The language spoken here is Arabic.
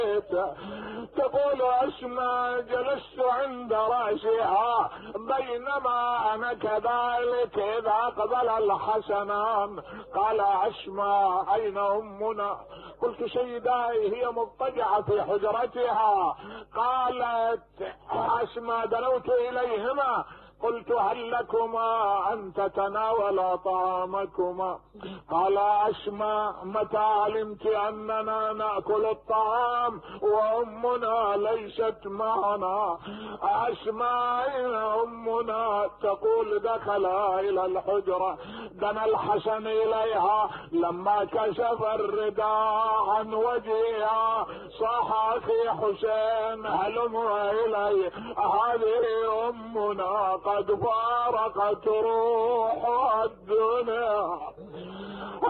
تقول أسماء جلست عند رأسها بينما أنا كذلك إذا أقبل الحسنان. قال أسماء أين أمنا؟ قلت سيداي هي مضطجعة في حجرتها. قالت أسماء دنوت إليهما قلت هل لكما أن تتناولا طعامكما؟ قال أسماء متى علمت أننا نأكل الطعام وأمنا ليست معنا؟ أسماء أمنا تقول دخل إلى الحجرة دنا الحسن إليها لما كشف الرداء عن وجهها صاح أخي حسين هلم إلي هذه أمنا قد فارقت روح الدنيا.